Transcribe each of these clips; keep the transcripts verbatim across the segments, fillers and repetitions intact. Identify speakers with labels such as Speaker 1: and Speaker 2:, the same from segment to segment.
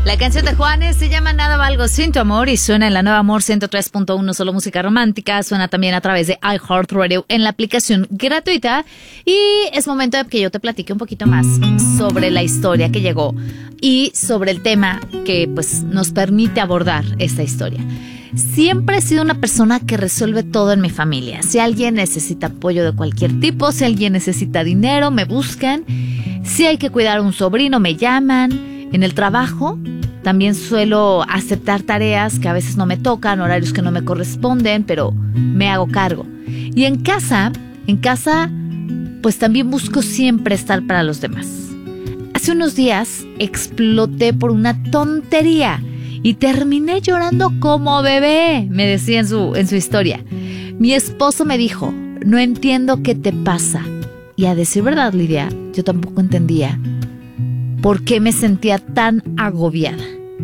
Speaker 1: La canción de Juanes se llama Nada Valgo Sin Tu Amor y suena en la Nueva Amor ciento tres punto uno, solo música romántica. Suena también a través de iHeartRadio en la aplicación gratuita. Y es momento de que yo te platique un poquito más sobre la historia que llegó y sobre el tema que pues nos permite abordar esta historia. Siempre he sido una persona que resuelve todo en mi familia. Si alguien necesita apoyo de cualquier tipo, si alguien necesita dinero, me buscan. Si hay que cuidar a un sobrino, me llaman. En el trabajo también suelo aceptar tareas que a veces no me tocan, horarios que no me corresponden, pero me hago cargo. Y en casa, en casa, pues también busco siempre estar para los demás. Hace unos días exploté por una tontería y terminé llorando como bebé, me decía en su, en su historia. Mi esposo me dijo, no entiendo qué te pasa. Y a decir verdad, Lidia, yo tampoco entendía por qué me sentía tan agobiada.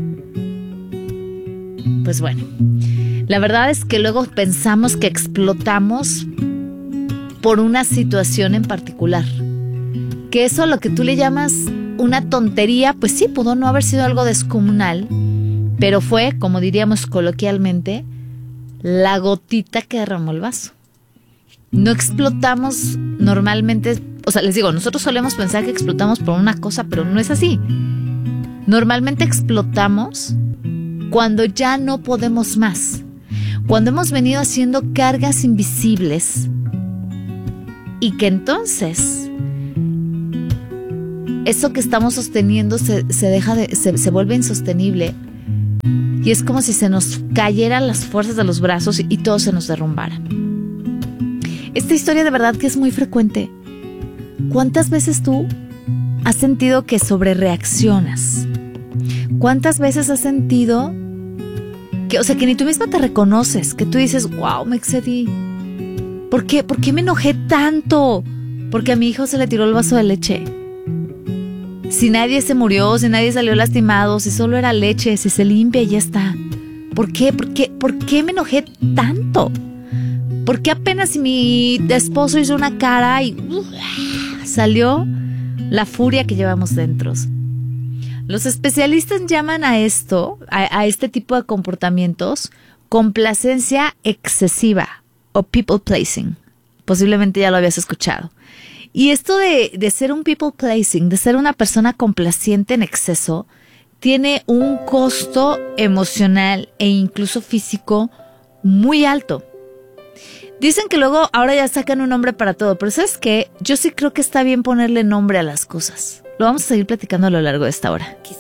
Speaker 1: Pues bueno, la verdad es que luego pensamos que explotamos por una situación en particular. Que eso, lo que tú le llamas una tontería, pues sí, pudo no haber sido algo descomunal, pero fue, como diríamos coloquialmente, la gotita que derramó el vaso. No explotamos normalmente, o sea, les digo, nosotros solemos pensar que explotamos por una cosa, pero no es así. Normalmente explotamos cuando ya no podemos más, cuando hemos venido haciendo cargas invisibles y que entonces eso que estamos sosteniendo se, se deja de, se, se vuelve insostenible y es como si se nos cayeran las fuerzas de los brazos y, y todo se nos derrumbara. Esta historia de verdad que es muy frecuente. ¿Cuántas veces tú has sentido que sobrereaccionas? ¿Cuántas veces has sentido que, o sea, que ni tú misma te reconoces, que tú dices, wow, me excedí? ¿Por qué? ¿Por qué me enojé tanto? Porque a mi hijo se le tiró el vaso de leche. Si nadie se murió, si nadie salió lastimado, si solo era leche, si se limpia y ya está. ¿Por qué? ¿Por qué? ¿Por qué me enojé tanto? ¿Por qué apenas si mi esposo hizo una cara y uh, salió la furia que llevamos dentro? Los especialistas llaman a esto, a, a este tipo de comportamientos, complacencia excesiva o people pleasing. Posiblemente ya lo habías escuchado. Y esto de, de ser un people pleasing, de ser una persona complaciente en exceso, tiene un costo emocional e incluso físico muy alto. Dicen que luego ahora ya sacan un nombre para todo, pero ¿sabes qué? Yo sí creo que está bien ponerle nombre a las cosas. Lo vamos a seguir platicando a lo largo de esta hora.